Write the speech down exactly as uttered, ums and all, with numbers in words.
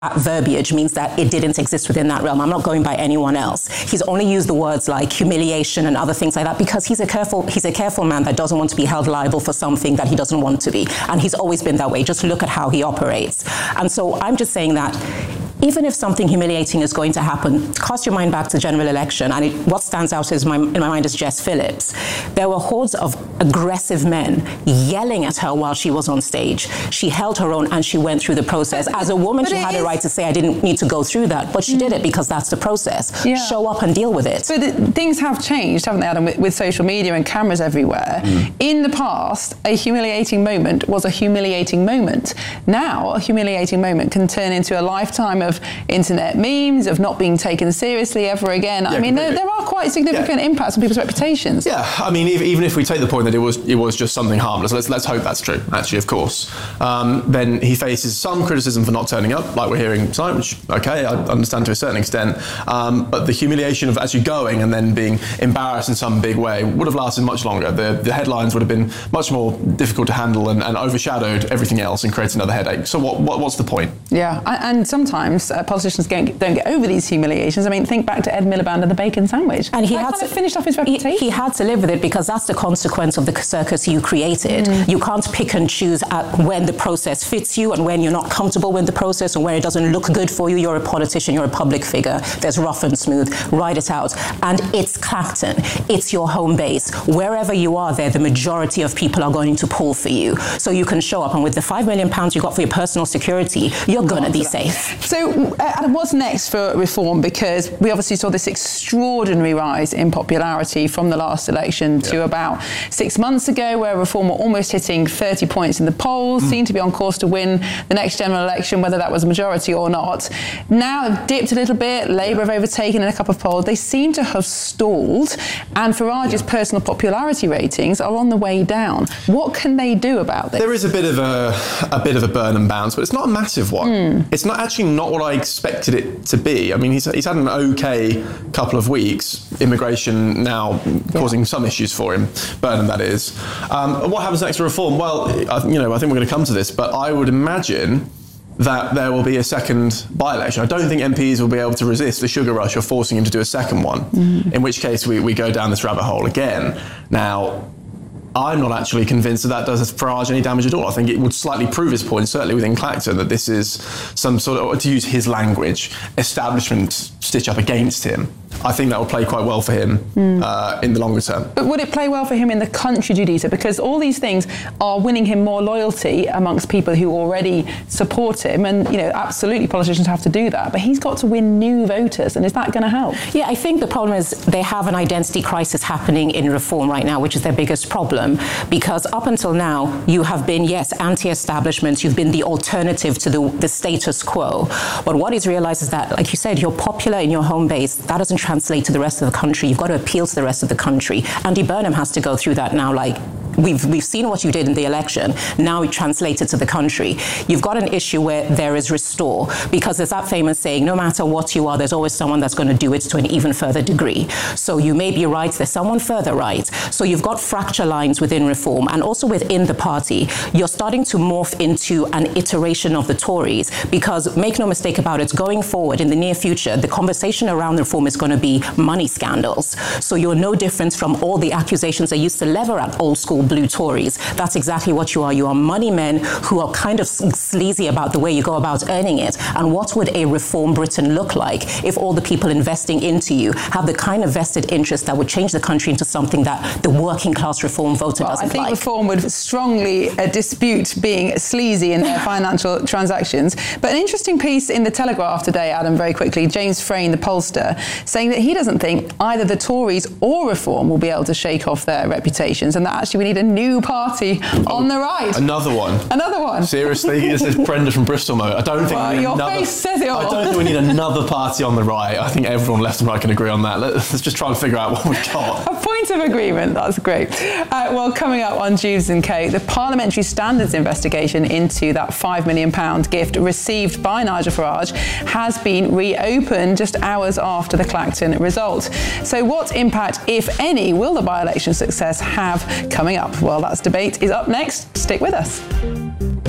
That verbiage means that it didn't exist within that realm. I'm not going by anyone else. He's only used the words like humiliation and other things like that because he's a careful he's a careful man that doesn't want to be held liable for something that he doesn't want to be. And he's always been that way. Just look at how he operates. And so I'm just saying that even if something humiliating is going to happen, cast your mind back to the general election, and it, what stands out is my, in my mind is Jess Phillips. There were hordes of aggressive men yelling at her while she was on stage. She held her own and she went through the process. As a woman, she had a right to say, I didn't need to go through that, but she mm. did it because that's the process. Yeah. Show up and deal with it. So the, things have changed, haven't they, Adam, with, with social media and cameras everywhere. Mm. In the past, a humiliating moment was a humiliating moment. Now, a humiliating moment can turn into a lifetime of internet memes, of not being taken seriously ever again. Yeah, I mean, there, there are quite significant yeah. impacts on people's reputations. Yeah, I mean, even if we take the point that it was it was just something harmless, let's let's hope that's true, actually, of course, um, then he faces some criticism for not turning up, like we're hearing tonight, which, okay, I understand to a certain extent, um, but the humiliation of actually going and then being embarrassed in some big way would have lasted much longer. The, the headlines would have been much more difficult to handle and, and overshadowed everything else and created another headache. So what, what what's the point? Yeah, and sometimes uh, politicians don't, don't get over these humiliations. I mean, think back to Ed Miliband and the bacon sandwich. And he that had kind to of finished off his reputation. He, he had to live with it because that's the consequence of the circus you created. Mm. You can't pick and choose at when the process fits you and when you're not comfortable with the process and when it doesn't look good for you. You're a politician, you're a public figure. There's rough and smooth. Ride it out. And it's Clacton. It's your home base. Wherever you are there, the majority of people are going to pull for you. So you can show up, and with the five million pounds you got for your personal security, you're going to be safe. So, uh, Adam, what's next for reform? Because we obviously saw this extraordinary rise in popularity from the last election yep. to about six months ago, where reform were almost hitting thirty points in the polls, mm. seemed to be on course to win the next general election, whether that was a majority or not. Now they've dipped a little bit. Labour have overtaken in a couple of polls. They seem to have stalled, and Farage's yeah. personal popularity ratings are on the way down. What can they do about this? There is a bit of a a bit of a burn and bounce, but it's not a massive one. Mm. It's not actually not what I expected it to be. I mean, he's he's had an okay couple of weeks. Immigration now causing yeah. some issues for him, Burnham that is. Um, what happens next to reform? Well, I, you know, I think we're going to come to this, but I would imagine that there will be a second by-election. I don't think M Ps will be able to resist the sugar rush of forcing him to do a second one, mm. in which case we, we go down this rabbit hole again. Now, I'm not actually convinced that that does Farage any damage at all. I think it would slightly prove his point, certainly within Clacton, that this is some sort of, to use his language, establishment stitch-up against him. I think that will play quite well for him mm. uh, in the longer term. But would it play well for him in the country, Juditha? Because all these things are winning him more loyalty amongst people who already support him. And, you know, absolutely politicians have to do that. But he's got to win new voters. And is that going to help? Yeah, I think the problem is they have an identity crisis happening in reform right now, which is their biggest problem. Because up until now, you have been, yes, anti-establishment. You've been the alternative to the, the status quo. But what he's realized is that, like you said, you're popular in your home base. That doesn't translate to the rest of the country. You've got to appeal to the rest of the country. Andy Burnham has to go through that now. Like, we've we've seen what you did in the election. Now it translated to the country. You've got an issue where there is restore, because there's that famous saying, no matter what you are, there's always someone that's going to do it to an even further degree. So you may be right, there's someone further right. So you've got fracture lines within reform, and also within the party. You're starting to morph into an iteration of the Tories, because make no mistake about it, going forward in the near future, the conversation around reform is going to be money scandals. So you're no different from all the accusations they used to lever at old school blue Tories. That's exactly what you are. You are money men who are kind of sleazy about the way you go about earning it. And what would a reform Britain look like if all the people investing into you have the kind of vested interest that would change the country into something that the working class reform voter well, doesn't like? I think like? reform would strongly uh, dispute being sleazy in their financial transactions. But an interesting piece in the Telegraph today, Adam, very quickly, James Frayne, the pollster, saying that he doesn't think either the Tories or reform will be able to shake off their reputations, and that actually we need a new party oh, on the right. Another one. Another one. Seriously, this is Brenda from Bristol mode. I don't think well, we need your another. Face says it all. I don't think we need another party on the right. I think everyone left and right can agree on that. Let's just try and figure out what we've got. A point of agreement. That's great. Uh, well, coming up on Jubes and Kate, the Parliamentary Standards investigation into that five million pound gift received by Nigel Farage has been reopened just hours after the Clacton result. So what impact, if any, will the by-election success have coming up? Well, that's debate is up next. Stick with us.